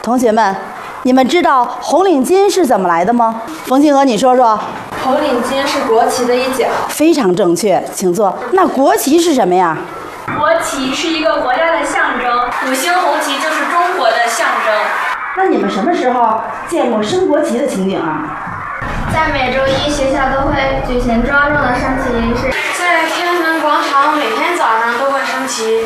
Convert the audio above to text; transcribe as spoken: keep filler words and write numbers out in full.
同学们，你们知道红领巾是怎么来的吗？冯静娥，你说说。 红领巾是国旗的一角。 非常正确，请坐。那国旗是什么呀？ 国旗是一个国家的象征，五星红旗就是中国的象征。 那你们什么时候见过升国旗的情景啊？ 在每周一，学校都会举行庄重的升旗仪式。 在天安门广场，每天早上都会升旗。